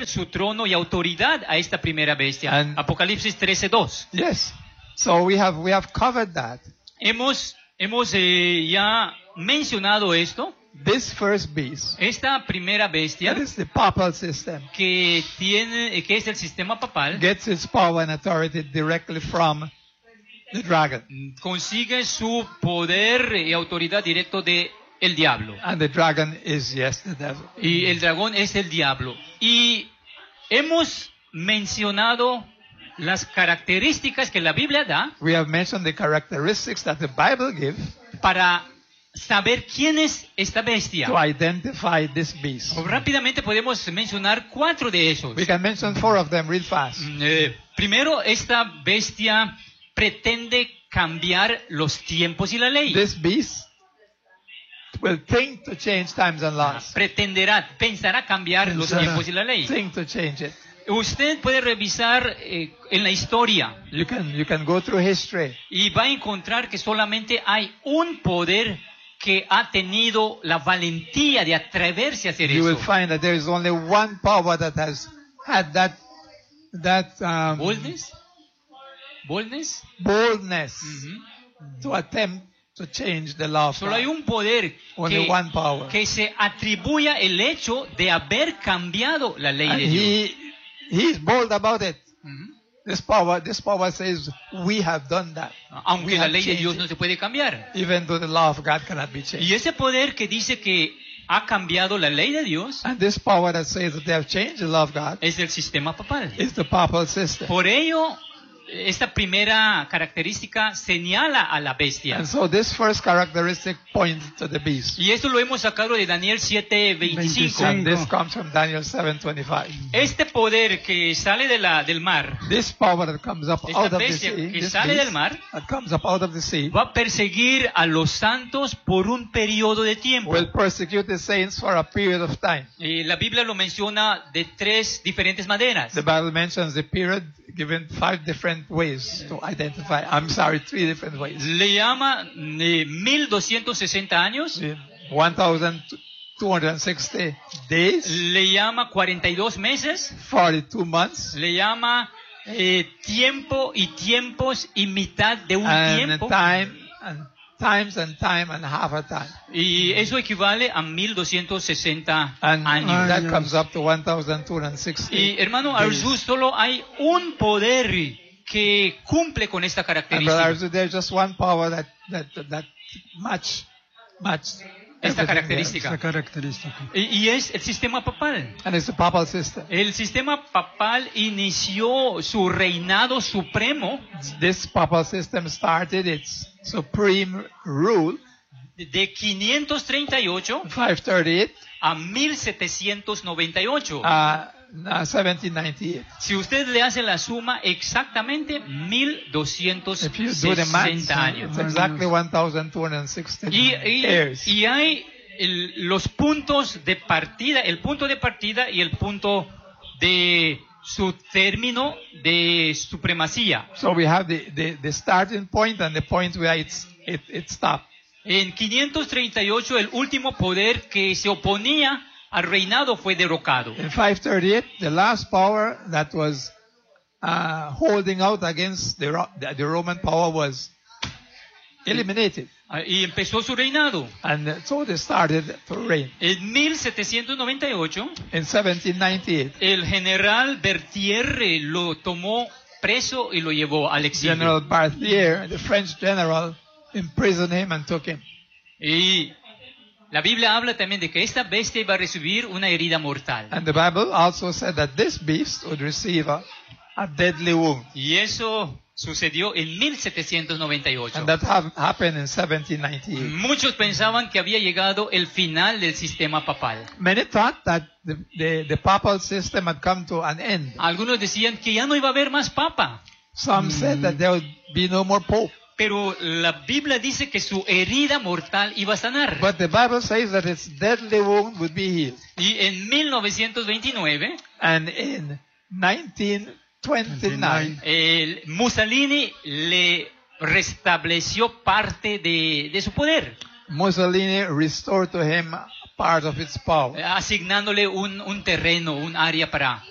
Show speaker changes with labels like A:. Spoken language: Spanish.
A: poder, su trono y autoridad a esta primera bestia.
B: And-
A: Apocalipsis 13:2.
B: Yes. So we have covered that.
A: Hemos ya mencionado esto.
B: This first beast,
A: Esta primera bestia
B: that is the papal system,
A: que es el sistema papal,
B: gets its power and authority directly from the dragon.
A: consigue su poder y autoridad directo de el diablo.
B: And the dragon is, yes, the devil.
A: Y el dragón es el diablo. Y hemos mencionado las características que la Biblia da
B: We have mentioned the characteristics that the Bible gives
A: para saber quién es esta bestia.
B: to identify this beast.
A: Rápidamente podemos mencionar 4 de esos.
B: We can mention 4 of them real fast.
A: Primero, esta bestia pretende cambiar los tiempos y la ley.
B: This beast will think to change times and laws.
A: Pensará cambiar los tiempos y la ley.
B: Think to change it.
A: Usted puede revisar en la historia
B: You can go through history
A: y va a encontrar que solamente hay un poder que ha tenido la valentía de atreverse a hacer
B: you will
A: eso.
B: find that there is only one power that has had that
A: Boldness. Boldness.
B: boldness
A: Ujú.
B: to attempt to change the law of
A: Solo hay
B: God.
A: un poder
B: Only one power.
A: que se atribuya el hecho de haber cambiado la ley
B: And
A: de Dios.
B: he's bold about it.
A: Ujú.
B: This power says we have done that.
A: Aunque
B: We
A: la
B: have
A: ley de
B: changed
A: Dios
B: it.
A: no se puede cambiar.
B: Even though the law of God cannot be changed.
A: Y ese poder que dice que ha cambiado la ley de Dios
B: And this power that says that they have changed the law of God
A: es el sistema papal.
B: is the papal system.
A: Por ello, esta primera característica señala a la bestia.
B: And so this first characteristic points to the beast.
A: Y esto lo hemos sacado de Daniel 7:25.
B: And this comes from Daniel 7:25.
A: Este poder que sale del mar
B: This power that comes up
A: Esta
B: out of the
A: bestia
B: sea,
A: que
B: this
A: sale
B: beast
A: del mar,
B: that comes up out of the sea,
A: va a perseguir a los santos por un periodo de tiempo.
B: will persecute the saints for a period of time.
A: La Biblia lo menciona de 3 diferentes maneras.
B: The Bible mentions the period given 5 different ways to identify. 3 different ways.
A: Le llama 1260 años,
B: 1,260 days,
A: le llama 42 meses,
B: 42 months,
A: le llama tiempo y tiempos y mitad de un
B: and
A: tiempo.
B: times and time and half a time.
A: Y eso equivale a 1260
B: And
A: años.
B: that comes up to 1,260.
A: Y hermano
B: days.
A: Arzu, solo hay un poder que cumple con esta
B: And Brother
A: característica.
B: Arzu, there's just one power that match
A: Esta
B: everything else.
A: característica. Y es el sistema papal.
B: And it's the papal system.
A: El sistema papal inició su reinado supremo
B: This papal system started its supreme rule
A: de 538
B: 538,
A: a 1798.
B: 1798.
A: Si usted le hace la suma, exactamente
B: If you do the math,
A: 1260 años.
B: it's exactly 1,260 years.
A: Y hay los puntos de partida, el punto de partida y el punto de su término de supremacía.
B: So we have the starting point and the point where it stopped.
A: En 538, el último poder que se oponía al reinado fue derrocado.
B: In 538, the last power that was holding out against the Roman power was eliminated.
A: Y empezó su reinado.
B: And so they started to reign.
A: En 1798,
B: In 1798,
A: el general Berthier lo tomó preso y lo llevó al exilio.
B: General Berthier, the French general, imprisoned him and took him.
A: Y la Biblia habla también de que esta bestia iba a recibir una herida mortal.
B: And the Bible also said that this beast would receive a deadly wound.
A: Y eso sucedió en 1798.
B: And that happened in 1798.
A: Muchos pensaban que había llegado el final del sistema papal.
B: Many thought that the papal system had come to an end.
A: Algunos decían que ya no iba a haber más papa.
B: Some said that there would be no more pope.
A: Pero la Biblia dice que su herida mortal iba a sanar.
B: But the Bible says that its deadly wound would be healed.
A: Y en 1929,
B: And in 1929,
A: Mussolini le restableció parte de su poder,
B: Mussolini restored to him part of its power.
A: asignándole un terreno, un área para